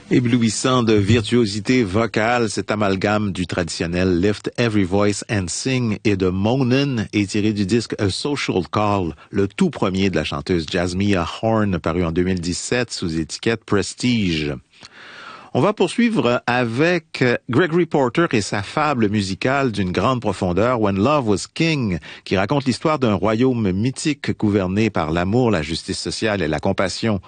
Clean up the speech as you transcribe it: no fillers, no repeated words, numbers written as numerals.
Éblouissant de virtuosité vocale, cet amalgame du traditionnel Lift Every Voice and Sing et de Moanin' est tiré du disque A Social Call, le tout premier de la chanteuse Jasmia Horn, paru en 2017 sous étiquette Prestige. On va poursuivre avec Gregory Porter et sa fable musicale d'une grande profondeur, When Love Was King, qui raconte l'histoire d'un royaume mythique gouverné par l'amour, la justice sociale et la compassion.